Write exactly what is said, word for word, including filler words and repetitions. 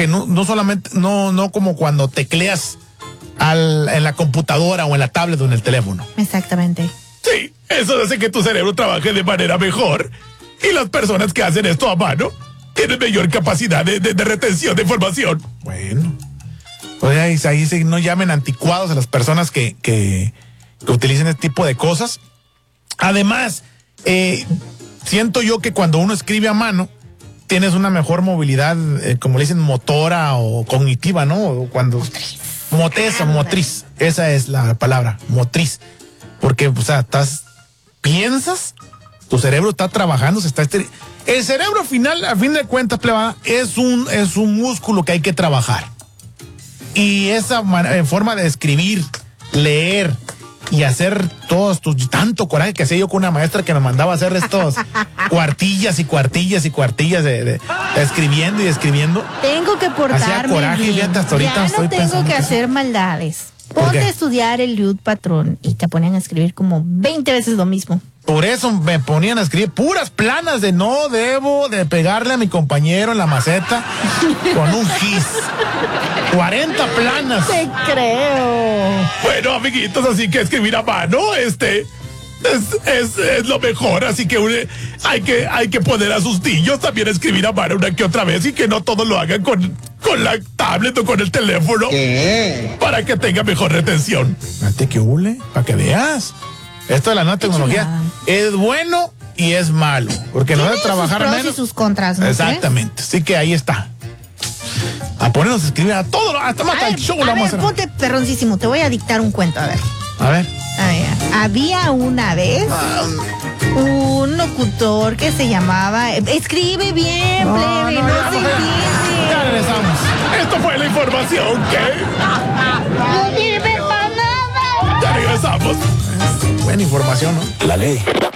que no, no solamente, no, no como cuando tecleas al, en la computadora o en la tablet o en el teléfono. Exactamente. Sí, eso hace que tu cerebro trabaje de manera mejor. Y las personas que hacen esto a mano tienen mayor capacidad de, de, de retención de información. Bueno. Pues ahí, ahí sí, no llamen anticuados a las personas que, que, que utilicen este tipo de cosas. Además, eh, siento yo que cuando uno escribe a mano, tienes una mejor movilidad, eh, como le dicen, motora o cognitiva, ¿no? O cuando motriz, motriz, esa es la palabra, motriz. Porque, o sea, estás, piensas, tu cerebro está trabajando, se está estir... El cerebro final, a fin de cuentas, plebada, es un, es un músculo que hay que trabajar. Y esa man- forma de escribir, leer y hacer todos tus, tanto coraje que hacía yo con una maestra que me mandaba a hacer estos cuartillas y cuartillas y cuartillas de, de, de escribiendo y escribiendo. Tengo que portarme Hacía coraje, bien. fíjate, hasta ahorita ya estoy no tengo pensando que que hacer maldades. ¿Por Ponte qué? a estudiar el Liud Patrón y te ponían a escribir como veinte veces lo mismo. Por eso me ponían a escribir puras planas de no debo de pegarle a mi compañero en la maceta con un gis. cuarenta planas. Te creo. Bueno, amiguitos, así que escribir a mano, este, es, es, es lo mejor, así que une, hay que hay que poner a sus niños también a escribir a mano una que otra vez y que no todos lo hagan con, con la tablet o con el teléfono. ¿Qué? Para que tenga mejor retención. Fíjate que hule, para que veas. Esto de la nueva tecnología chulada. es bueno y es malo, porque no Tiene debe trabajar sus pros menos. y sus contras, ¿no Exactamente, así que ahí está. A ponernos a escribir a todo, hasta más A al ver, show a lo vamos ver, a hacer. ponte perroncísimo, te voy a dictar un cuento, a ver. A ver. A ver, había una vez un locutor que se llamaba... Escribe bien, No, plebe, no, no, ya, se mujer. Ya entiende. regresamos. Esto fue la información que No sirve para nada. ya regresamos. Buena información, ¿no? La ley